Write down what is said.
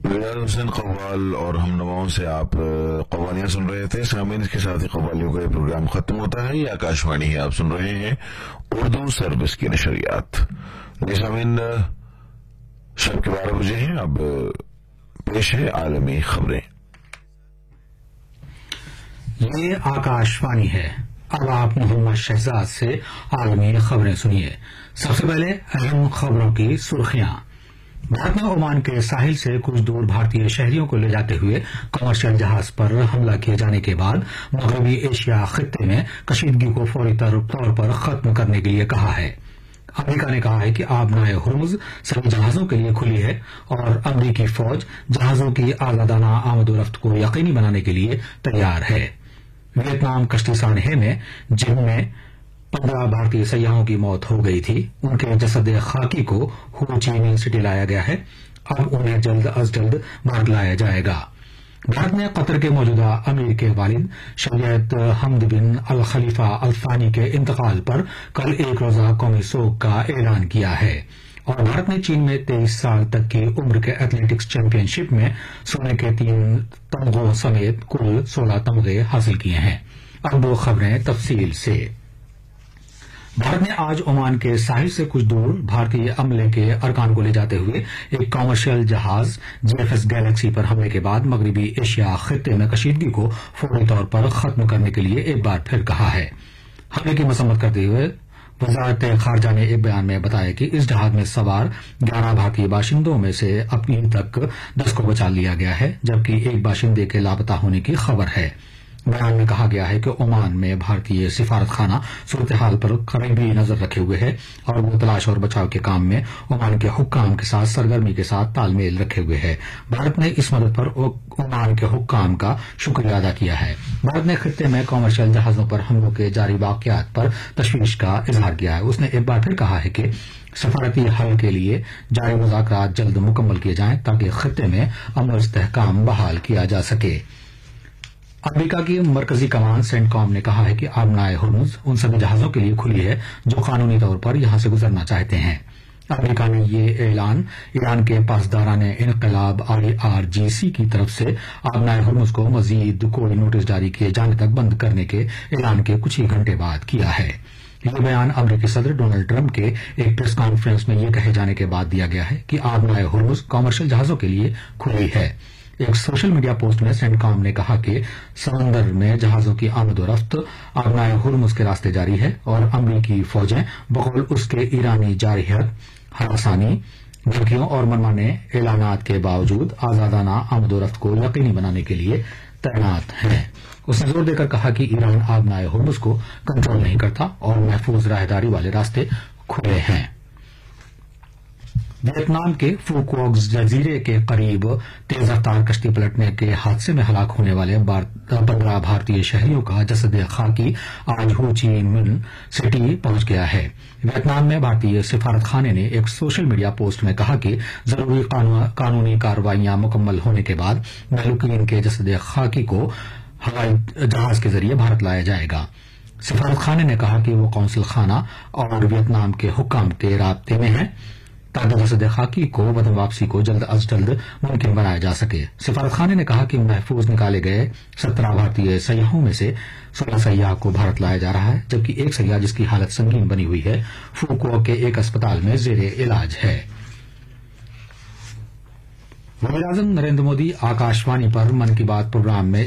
ریاض حسین قوال اور ہم نواؤں سے آپ قوالیاں سن رہے تھے سامعین. اس کے ساتھ ہی قوالیوں کا یہ پروگرام ختم ہوتا ہے. یہ آکاشوانی ہے, آپ سن رہے ہیں اردو سروس کی نشریات. یہ سامعین شب کے 12 بجے ہیں. اب پیش ہے عالمی خبریں. یہ آکاشوانی ہے. اب آپ محمد شہزاد سے عالمی خبریں سنیے. سب سے پہلے اہم خبروں کی سرخیاں. بھارت نے عمان کے ساحل سے کچھ دور بھارتی شہریوں کو لے جاتے ہوئے کمرشل جہاز پر حملہ کیے جانے کے بعد مغربی ایشیا خطے میں کشیدگی کو فوری طور پر ختم کرنے کے لیے کہا ہے. امریکہ نے کہا ہے کہ آبنائے ہرمز سبھی جہازوں کے لیے کھلی ہے اور امریکی فوج جہازوں کی آزادانہ آمد و رفت کو یقینی بنانے کے لیے تیار ہے. ویتنام کشتی سانحے میں جن میں 15 بھارتی سیاحوں کی موت ہو گئی تھی ان کے جسد خاکی کو ہو چی منہ سٹی لایا گیا ہے. اب انہیں جلد از جلد بھارت لایا جائے گا. بھارت نے قطر کے موجودہ امیر کے والد شریعت حمد بن الخلیفہ الثانی کے انتقال پر کل ایک روزہ قومی سوگ کا اعلان کیا ہے. اور بھارت نے چین میں 23 سال تک کی عمر کے ایتھلیٹکس چیمپئن شپ میں سونے کے 3 تمغوں سمیت کل 16 تمغے حاصل کیے ہیں. اب وہ خبریں تفصیل سے. بھارت نے آج عمان کے ساحل سے کچھ دور بھارتی عملے کے ارکان کو لے جاتے ہوئے ایک کامرشل جہاز GFS گیلیکسی پر حملے کے بعد مغربی ایشیا خطے میں کشیدگی کو فوری طور پر ختم کرنے کے لیے ایک بار پھر کہا ہے. حملے کی مذمت کرتے ہوئے وزارت خارجہ نے ایک بیان میں بتایا کہ اس جہاز میں سوار 11 بھارتی باشندوں میں سے اب تک 10 کو بچا لیا گیا ہے جبکہ ایک باشندے کے لاپتہ ہونے کی خبر ہے. بیان میں کہا گیا ہے کہ عمان میں بھارتی سفارت خانہ صورتحال پر قریبی نظر رکھے ہوئے ہے اور وہ تلاش اور بچاؤ کے کام میں عمان کے حکام کے ساتھ سرگرمی کے ساتھ تال میل رکھے ہوئے ہے. بھارت نے اس مدد پر عمان کے حکام کا شکریہ ادا کیا ہے. بھارت نے خطے میں کامرشل جہازوں پر حملوں کے جاری واقعات پر تشویش کا اظہار کیا ہے. اس نے ایک بار پھر کہا ہے کہ سفارتی حل کے لیے جاری مذاکرات جلد مکمل کیے جائیں تاکہ خطے میں امن و استحکام بحال کیا جا سکے. امریکا کی مرکزی کمان سینٹ کام نے کہا ہے کہ آبنائے ہرمز ان سبھی جہازوں کے لیے کھلی ہے جو قانونی طور پر یہاں سے گزرنا چاہتے ہیں. امریکہ نے یہ اعلان ایران کے پاسداران انقلاب IRGC کی طرف سے آبنائے ہرمز کو مزید کوئی نوٹس جاری کیے جانے تک بند کرنے کے اعلان کے کچھ ہی گھنٹے بعد کیا ہے. یہ بیان امریکی صدر ڈونلڈ ٹرمپ کے ایک پریس کانفرنس میں یہ کہے جانے کے بعد دیا گیا ہے کہ آبنائے ہرمز کامرشل جہازوں کے لیے کھلی ہے. ایک سوشل میڈیا پوسٹ میں سینٹ کام نے کہا کہ سمندر میں جہازوں کی آمد و رفت آبنائے ہرمز کے راستے جاری ہے اور امریکی فوجیں بقول اس کے ایرانی جارحیت ہراسانی دھمکیوں اور منمانے اعلانات کے باوجود آزادانہ آمد و رفت کو یقینی بنانے کے لیے تعینات ہیں. اس نے زور دے کر کہا کہ ایران آبنائے ہرمز کو کنٹرول نہیں کرتا اور محفوظ راہداری والے راستے کھلے ہیں. ویتنام کے فوکوک جزیرے کے قریب تیز رفتار کشتی پلٹنے کے حادثے میں ہلاک ہونے والے 15 بھارتی شہریوں کا جسد خاکی آج ہو چی منہ سٹی پہنچ گیا ہے. ویتنام میں بھارتی سفارت خانے نے ایک سوشل میڈیا پوسٹ میں کہا کہ ضروری قانونی کارروائیاں مکمل ہونے کے بعد مہلوکین کے جسد خاکی کو ہوائی جہاز کے ذریعے بھارت لایا جائے گا. سفارت خانے نے کہا کہ وہ قونصل خانہ اور ویتنام کے حکام کے رابطے میں ہیں تاکہ جسد خاکی کو وطن واپسی کو جلد از جلد ممکن بنایا جا سکے. سفارت خانے نے کہا کہ محفوظ نکالے گئے 17 بھارتی سیاحوں میں سے 16 سیاح کو بھارت لایا جا رہا ہے جبکہ ایک سیاح جس کی حالت سنگین بنی ہوئی ہے فوکوک کے ایک اسپتال میں زیر علاج ہے. وزیر اعظم نریندر مودی آکاشوانی پر من کی بات پروگرام میں